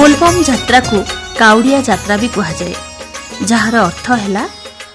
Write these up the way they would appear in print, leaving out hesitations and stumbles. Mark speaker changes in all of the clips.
Speaker 1: बोलबम यात्रा को काउड़िया यात्रा भी कहुए, जार अर्थ है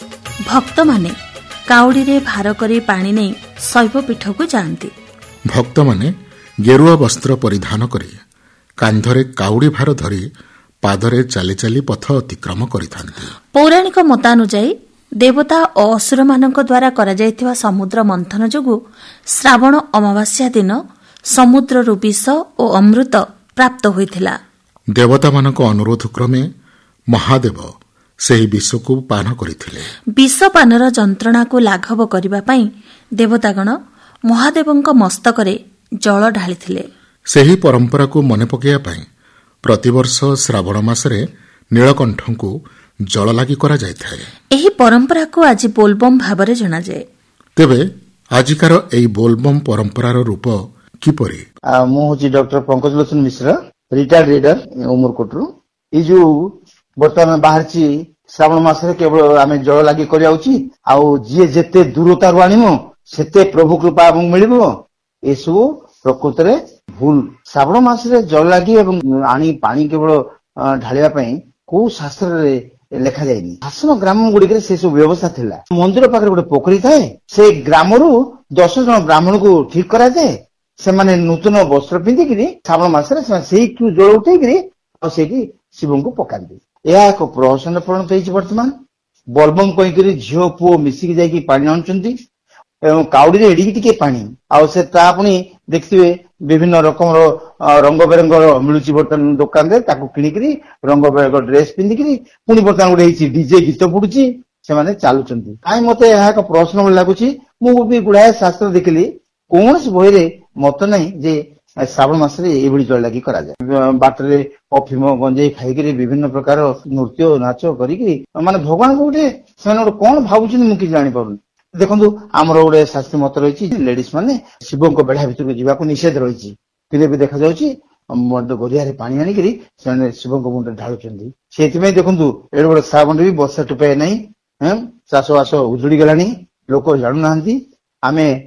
Speaker 1: भक्त माने काउड़ी रे भार करी पानी नहीं शैवपीठ को जाती।
Speaker 2: भक्त माने गेरुआ वस्त्र परिधान करी कांधरे काउड़ी भार धरी पादरे चाली चाली पथ अतिक्रम करिथांती।
Speaker 1: पौराणिक मतानुजाई देवता और असुर मानक द्वारा करा जायथिवा समुद्र मंथन जोगु श्रावण अमावास्या दिन समुद्र विष और अमृत प्राप्त होइथिला।
Speaker 2: देवता मानक अनुरोध क्रमे महादेव सेही विष को पान करिथिले।
Speaker 1: विष पानर जंत्रणा को लाघव करिबा पई देवतागण महादेवंक मस्तकरे जल ढालिथिले।
Speaker 2: सेही परंपरा को मने पकेया पई प्रतिवर्ष श्रावण मासरे नीलकंठଙ୍କୁ जल लागि करा जायथाय।
Speaker 1: एही परंपरा को आज बोलबम भाबरे जणा जाय।
Speaker 2: तेबे आजिकार एही बोलबम परंपरार रूप किपरि?
Speaker 3: मु होची डॉक्टर पंकज लोचन मिश्र, रिटायर्ड रीडर उमरकोटरू। ई जो वर्तमान बाहरची श्रावण मासरे केवल आमे जल लागि करिया उचित आउ जे जेते दूरतारु आनिमो सेते प्रभु कृपा हमकु मिलिबो। एसबु प्रकृत रे भूल। श्रावण मासरे जल लागि एवं आनी पानी केवल ढालिया पई को शास्त्र रे लेखा जायनी। शासन ग्राम गुड़िक से सब व्यवस्था थिला। मंदिर पाखरे गोटे पोखरी थाए, से ग्रामरू 10 जन ब्राह्मण को ठीक करा जाए। से माने नूतन वस्त्र पिंधिकिरी श्रावण मासरे सेही जल उठेकिरी और सेठी शिवं को पकांती। यह एक प्रहसन परिणत होइछि। वर्तमान बोलबम कहिकिरी झियो पुओ मिसिकी जाइकी पानी आनुचंती एवं काउडी रे एडिकी टिके पानी आ से ता पुनी देखिबे विभिन्न रकम रंग बेरंग मिलुची बर्तन दुकान रे ताकू किनिकरी रंग बेरंग ड्रेस पिंधिकरी पुनी बर्तन गुडे हिची डीजे गीत पुडुची से माने चालुचंती। काई मते यह एक प्रश्न लागुची। मु भी गुडाय शास्त्र देखिली कोनस बही रे मत नहीं जे श्रावण मासरे एभली जल लागि करा जाय। बाटरे अफिम गंजेई खाइकरी विभिन्न प्रकार नृत्य नाच करिकरी माने भगवान को गुटे से कोन भाबुछन मु कि जानि पारुन। देखंतु हमर गोटे शास्त्रीय मत रही लेडीज माने शिव को बेढ़ा भितर जीवा को निषेध रही कि देखा जाउची गोरिया पानी आनिकरी से शिव को मुंडे ढालुचंदी। सेति देखंतु एड बड़ श्रावण भी वर्षा टुपाए नहीं। चाष बास उजुड़ी गलानी, लोक जानु नाहंती। आमे